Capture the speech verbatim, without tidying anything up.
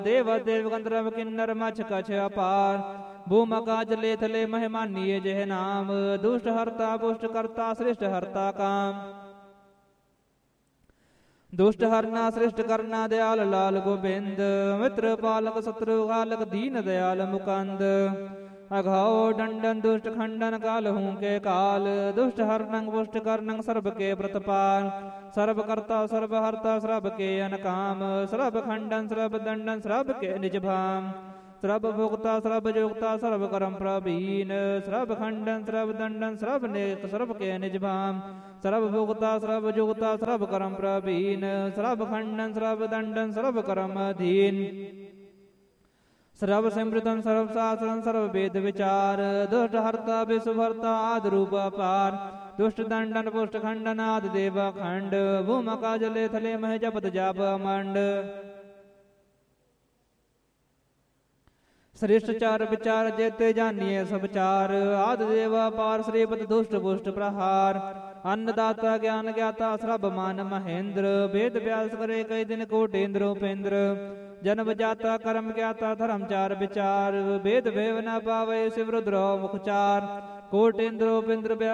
ਦੇਵ ਦੇਵ ਗੰਧਰਵ ਕਿੰਨਰ ਮਛ ਕਛ ਅਪਾਰ ਭੂਮ ਆਕਾਜ ਲੈ ਥਲੇ ਮਹਿਮਾਨੀਏ ਜਿਹ ਨਾਮ ਦੁਸ਼ਟ ਹਰਤਾ ਪੁਸ਼ਟ ਕਰਤਾ ਸ੍ਰਿਸ਼ਟ ਹਰਤਾ ਕਾਮ ਦੁਸ਼ਟ ਹਰਨਾ ਸ੍ਰਿਸ਼ਟ ਕਰਨਾ ਦਿਆਲ ਲਾਲ ਗੋਬਿੰਦ ਮਿੱਤਰ ਪਾਲਕ ਸਤਰੂ ਘਾਲਕ ਦੀਨ ਦਿਆਲ ਮੁਕੰਦ ਅਘਾਓ ਡੰਡਨ ਦੁਸ਼ਟ ਖੰਡਨ ਕਾਲ ਹੂੰ ਕੇ ਕਾਲ ਦੁਸ਼ਟ ਹਰਨੰ ਪੁਸ਼ਟ ਕਰਨੰ ਸਰਬ ਕੇ ਪ੍ਰਤਪਾਲ ਸਰਬ ਕਰਤਾ ਸਰਬ ਹਰਤਾ ਸਰਬ ਕੇ ਅਨਕਾਮ ਸਰਬ ਖੰਡਨ ਸਰਬ ਦੰਡਨ ਸਰਬ ਕੇ ਨਿਜ ਭਾਮ ਸਰਬ ਭੁਗਤਾ ਸਰਬ ਜੁਗਤਾ ਸਰਬ ਕਰਮ ਪ੍ਰਵੀਨ ਸਰਬ ਖੰਡਨ ਸਰਬ ਦੰਡਨ ਸਰਬ ਨੇਕ ਸਰਬ ਕੇ ਨਿਜ ਭਾਮ ਸਰਬ ਭੁਗਤਾ ਸਰਬ ਜੁਗਤਾ ਸਰਬ ਕਰਮ ਪ੍ਰਵੀਨ ਸਰਬ ਖੰਡਨ ਸਰਬ ਦੰਡਨ ਸਰਬ ਕਰਮ ਅਧੀਨ ਸਰਬ ਸਿਮ੍ਰਿਤਨ ਸਰਬ ਸਾਸਰਨ ਸਰਬ ਵੇਦ ਵਿਚਾਰ ਦੁਸ਼ਟ ਹਰਤਾ ਵਿਸ਼ਵ ਹਰਤਾ ਆਦਿ ਰੂਪ ਅਪਾਰ ਦੁਸ਼ਟ ਦੰਡਨ ਪੁਸ਼ਟ ਖੰਡਨ ਆਦਿ ਦੇਵ ਖੰਡ ਭੂਮ ਆਕਾਜ ਲੈ ਥਲੇ ਮਹਿ ਜਪਤ ਜਾਪ ਮੰਡ ਸ੍ਰਿਸ਼ਟ ਚਾਰ ਵਿਚਾਰ ਜੇਤੇ ਜਾਨੀਏ ਸਭ ਚਾਰ ਆਦਿ ਦੇਵ ਅਪਾਰ ਸ੍ਰੀਪਤ ਦੁਸ਼ਟ ਪੁਸ਼ਟ ਪ੍ਰਹਾਰ ਅੰਨਦਾਤਾ ਗਿਆਨ ਗਿਆਤਾ ਸਰਬ ਮਾਨ ਮਹੇਂਦਰ ਵੇਦ ਵਿਆਸ ਕਰੇ ਕਈ ਦਿਨ ਕੋਟੇਂਦਰ ਉਪੇਂਦਰ ਜਨਮ ਜਾਤਾ ਕਰਮ ਗਿਆਤਾ ਧਰਮ ਚਾਰ ਵਿਚਾਰ ਵੇਦ ਭੇਵ ਨ ਪਾਵੇ ਸਿਵ ਰੁਦਰੋ ਮੁਖ ਚਾਰ ਕੋਟੇਂਦਰ ਉਪੇਂਦਰ